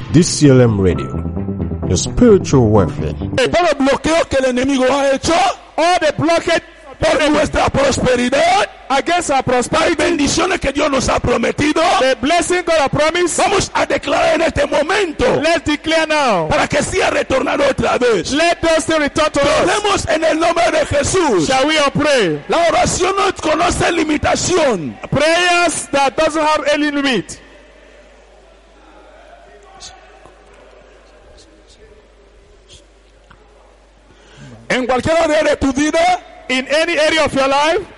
DCLM Radio, your spiritual warfare. Todo el bloqueo que el enemigo ha hecho, all the blockage por nuestra prosperidad, against our hay prosperity, bendiciones que Dios nos ha prometido, the blessing God has promised, vamos a declarar en este momento let's declare now. para que sea retornado otra vez. Let those things return to us. Oremos en el nombre de Jesús. Shall we all pray? La oración no conoce limitación. Prayers that doesn't have any limit. En cualquier área de tu vida, In any area of your life,